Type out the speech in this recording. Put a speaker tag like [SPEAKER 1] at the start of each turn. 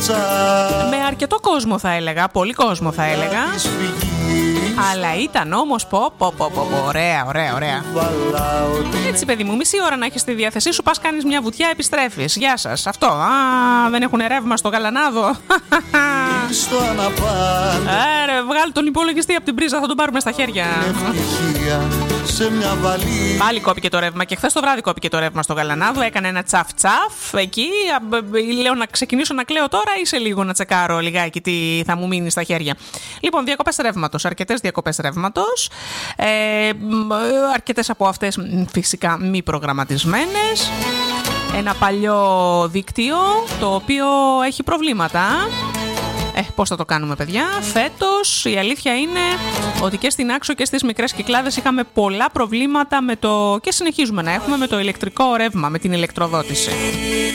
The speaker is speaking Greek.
[SPEAKER 1] Με αρκετό κόσμο θα έλεγα, πολύ κόσμο θα έλεγα. Αλλά ήταν όμως ωραία. Έτσι παιδί μου, μισή ώρα να έχεις στη διάθεσή σου, πας κάνεις μια βουτιά, επιστρέφεις. Γεια σας, αυτό. Δεν έχουν ρεύμα στο Γαλανάδο. Βγάλει τον υπολογιστή από την πρίζα, θα τον πάρουμε στα χέρια. Πάλι κόπηκε το ρεύμα και χθες το βράδυ κόπηκε το ρεύμα στο Γαλανάδο. Έκανε ένα τσαφ εκεί. Λέω να ξεκινήσω να κλαίω τώρα ή σε λίγο να τσεκάρω λιγάκι τι θα μου μείνει στα χέρια. Λοιπόν, διακοπές ρεύματος, αρκετές διακοπές ρεύματος. Αρκετές από αυτές φυσικά μη προγραμματισμένες. Ένα παλιό δίκτυο το οποίο έχει προβλήματα. Πώς θα το κάνουμε, παιδιά? Φέτος η αλήθεια είναι ότι και στην Άξο και στις μικρές Κυκλάδες είχαμε πολλά προβλήματα με το, και συνεχίζουμε να έχουμε, με το ηλεκτρικό ρεύμα, με την ηλεκτροδότηση.